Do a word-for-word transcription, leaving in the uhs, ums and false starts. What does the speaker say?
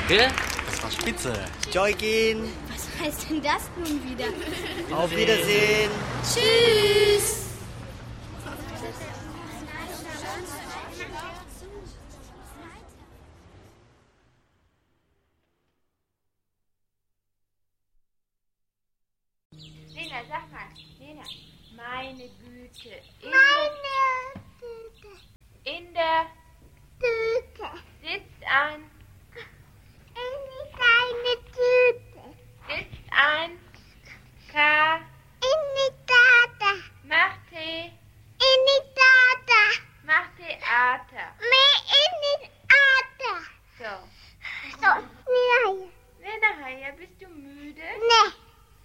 Danke, das war spitze. Joygin. Was heißt denn das nun wieder? Auf Wiedersehen. Tschüss. Lena, sag mal, Lena, meine Güte. In Meine Güte. Der, in der Güte. sitzt ein